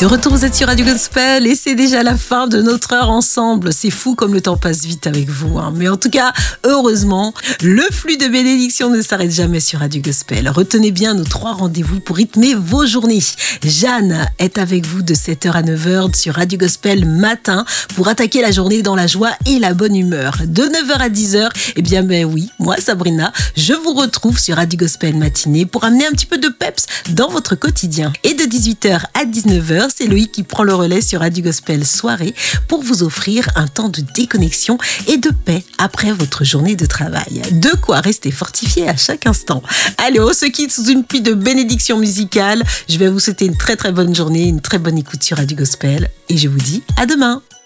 De retour, vous êtes sur Radio Gospel et c'est déjà la fin de notre heure ensemble. C'est fou comme le temps passe vite avec vous. Mais en tout cas, heureusement, le flux de bénédictions ne s'arrête jamais sur Radio Gospel. Retenez bien nos 3 rendez-vous pour rythmer vos journées. Jeanne est avec vous de 7h à 9h sur Radio Gospel matin pour attaquer la journée dans la joie et la bonne humeur. De 9h à 10h, eh bien oui, moi Sabrina, je vous retrouve sur Radio Gospel matinée pour amener un petit peu de peps dans votre quotidien. Et de 18h à 19h, c'est Loïc qui prend le relais sur Radio Gospel soirée pour vous offrir un temps de déconnexion et de paix après votre journée de travail. De quoi rester fortifié à chaque instant. Allez, on se quitte sous une pluie de bénédictions musicales. Je vais vous souhaiter une très très bonne journée, une très bonne écoute sur Radio Gospel et je vous dis à demain.